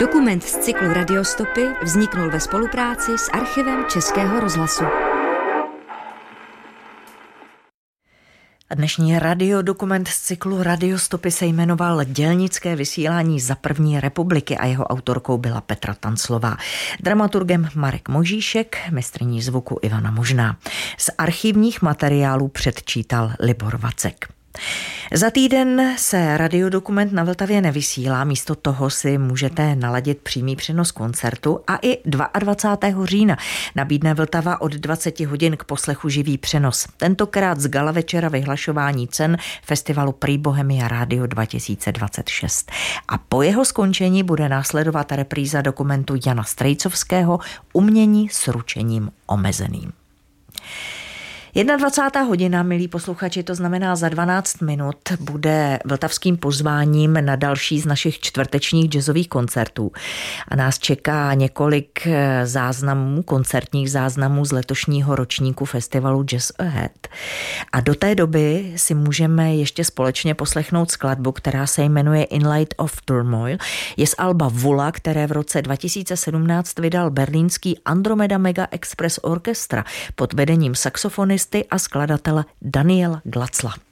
Dokument z cyklu Radiostopy vzniknul ve spolupráci s Archivem Českého rozhlasu. A dnešní radiodokument z cyklu Radiostopy se jmenoval Dělnické vysílání za první republiky a jeho autorkou byla Petra Tanclová. Dramaturgem Marek Možíšek, mistryní zvuku Ivana Možná. Z archivních materiálů předčítal Libor Vacek. Za týden se radiodokument na Vltavě nevysílá, místo toho si můžete naladit přímý přenos koncertu a i 22. října nabídne Vltava od 20 hodin k poslechu živý přenos. Tentokrát z gala večera vyhlašování cen festivalu Prý Bohemia Radio 2026. A po jeho skončení bude následovat repríza dokumentu Jana Strejcovského Umění s ručením omezeným. 21. hodina, milí posluchači, to znamená za 12 minut, bude vltavským pozváním na další z našich čtvrtečních jazzových koncertů. A nás čeká několik záznamů, koncertních záznamů z letošního ročníku festivalu Jazz Ahead. A do té doby si můžeme ještě společně poslechnout skladbu, která se jmenuje In Light of Turmoil. Je z alba Vula, které v roce 2017 vydal berlínský Andromeda Mega Express Orchestra pod vedením saxofonisty a skladatele Daniela Glatzla.